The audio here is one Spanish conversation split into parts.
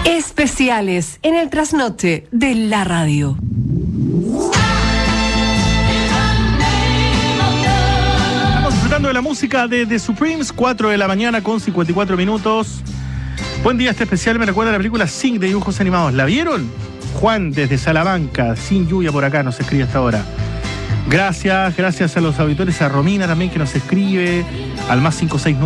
Especiales en el trasnoche de la radio. Estamos disfrutando de la música de The Supremes, 4 de la mañana con 54 minutos. Buen día, este especial me recuerda a la película Sing de dibujos animados. ¿La vieron? Juan desde Salamanca, sin lluvia por acá, nos escribe hasta ahora. Gracias a los auditores, a Romina también que nos escribe, al más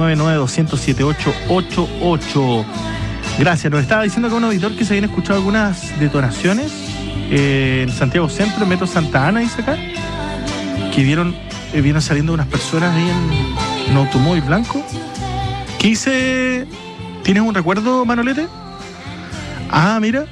569-900-7888. Gracias, nos estaba diciendo que un auditor que se habían escuchado algunas detonaciones en Santiago Centro, en Metro Santa Ana, dice acá, que vieron saliendo unas personas ahí en un automóvil blanco. ¿Qué dice? ¿Tienes un recuerdo, Manolete? Ah, mira.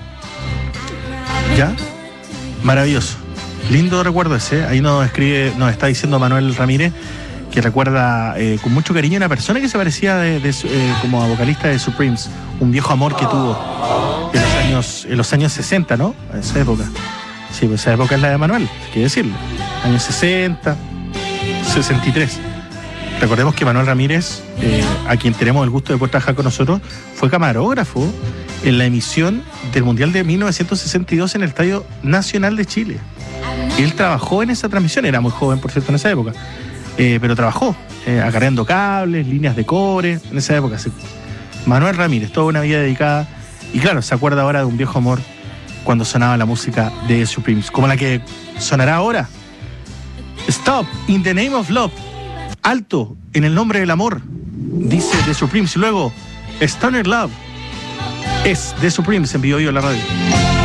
Ya. Maravilloso. Lindo recuerdo ese. Ahí nos está diciendo Manuel Ramírez que recuerda con mucho cariño a una persona que se parecía como a vocalista de Supremes, un viejo amor que tuvo en los años 60, ¿no? En esa época. Sí, pues esa época es la de Manuel, hay que decirlo. Años 60, 63. Recordemos que Manuel Ramírez, a quien tenemos el gusto de poder trabajar con nosotros, fue camarógrafo en la emisión del Mundial de 1962 en el Estadio Nacional de Chile. Él trabajó en esa transmisión, era muy joven, por cierto, en esa época, pero trabajó acarreando cables, líneas de cobre, en esa época. Sí. Manuel Ramírez, toda una vida dedicada, y claro, se acuerda ahora de un viejo amor cuando sonaba la música de Supremes, como la que sonará ahora. Stop in the name of love. Alto en el nombre del amor, dice The Supremes. Luego, Stoner Love es The Supremes en vivo en la radio.